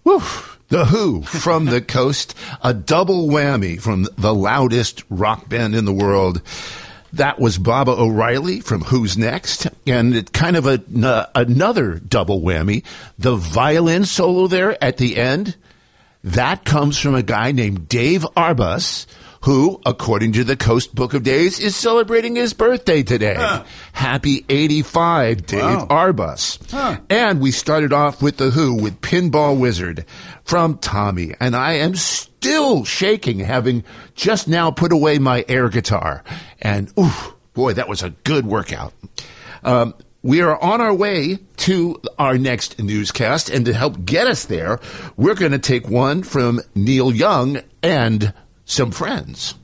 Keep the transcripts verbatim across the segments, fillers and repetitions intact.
Whew. The Who from the coast, a double whammy from the loudest rock band in the world. That was Baba O'Riley from Who's Next, and it kind of a, n- another double whammy. The violin solo there at the end, that comes from a guy named Dave Arbus, who, according to the Coast Book of Days, is celebrating his birthday today. Huh. Happy eighty-five, Dave wow. Arbus. Huh. And we started off with The Who with Pinball Wizard from Tommy. And I am still shaking, having just now put away my air guitar. And, ooh, boy, that was a good workout. Um, we are on our way to our next newscast. And to help get us there, we're going to take one from Neil Young and some friends.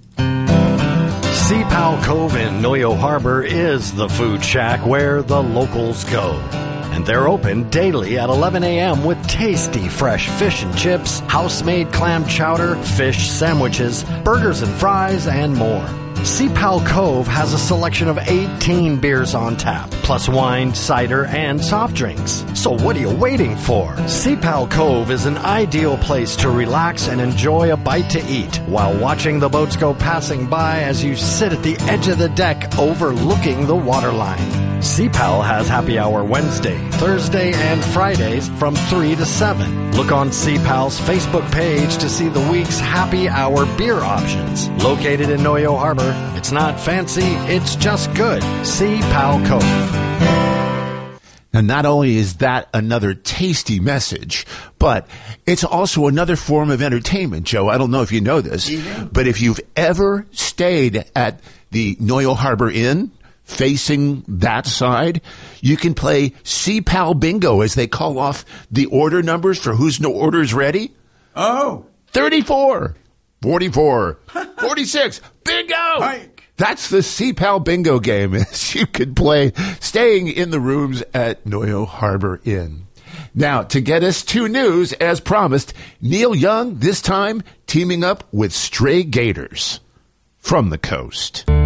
Sea Pow Cove in Noyo Harbor is the food shack where the locals go. And they're open daily at eleven a.m. with tasty fresh fish and chips, house-made clam chowder, fish sandwiches, burgers and fries, and more. Sea Pow Cove has a selection of eighteen beers on tap, plus wine, cider, and soft drinks. So what are you waiting for? Sea Pow Cove is an ideal place to relax and enjoy a bite to eat while watching the boats go passing by as you sit at the edge of the deck overlooking the waterline. Sea Pal has happy hour Wednesday, Thursday, and Fridays from three to seven. Look on Sea Pal's Facebook page to see the week's happy hour beer options. Located in Noyo Harbor, it's not fancy, it's just good. Sea Pal Cove. Now, not only is that another tasty message, but it's also another form of entertainment, Joe. I don't know if you know this, mm-hmm. but if you've ever stayed at the Noyo Harbor Inn, facing that side, you can play Sea Pal Bingo as they call off the order numbers for whose no orders ready. Oh. thirty-four, forty-four, forty-six, bingo! Hike. That's the Sea Pal Bingo game as you can play staying in the rooms at Noyo Harbor Inn. Now, to get us to news, as promised, Neil Young, this time teaming up with Stray Gators from the coast.